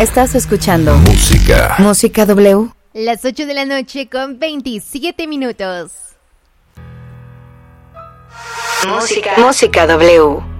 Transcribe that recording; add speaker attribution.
Speaker 1: Estás escuchando Música W.
Speaker 2: Las 8 de la noche con 27 minutos.
Speaker 1: Música W.